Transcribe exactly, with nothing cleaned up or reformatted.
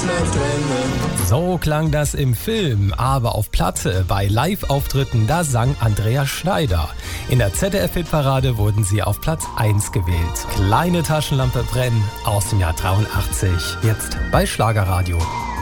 mehr trennen. So klang das im Film, aber auf Platte bei Live-Auftritten, da sang Andrea Schneider. In der Z D F-Hitparade wurden sie auf Platz eins gewählt. Kleine Taschenlampe brennen aus dem Jahr dreiundachtzig, jetzt bei Schlagerradio.